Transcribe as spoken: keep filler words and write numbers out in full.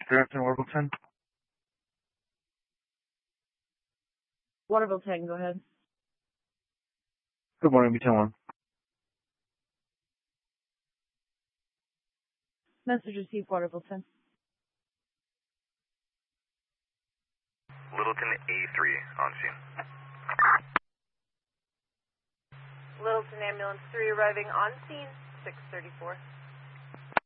Director Orbleton. Waterville ten, go ahead. Good morning, B ten one. Message received, Waterville ten. Littleton A three on scene. Littleton Ambulance three arriving on scene, six thirty-four.